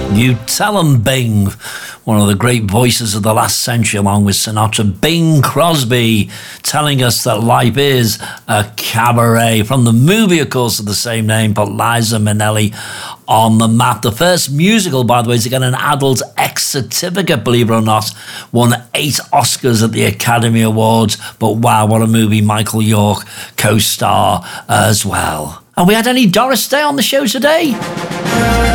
You tell 'em Bing, one of the great voices of the last century, along with Sinatra. Bing Crosby telling us that life is a cabaret. From the movie, of course, of the same name, put Liza Minnelli on the map. The first musical, by the way, to get an adult X certificate, believe it or not. Won 8 Oscars at the Academy Awards. But wow, what a movie. Michael York co-star as well. And we had any Doris Day on the show today?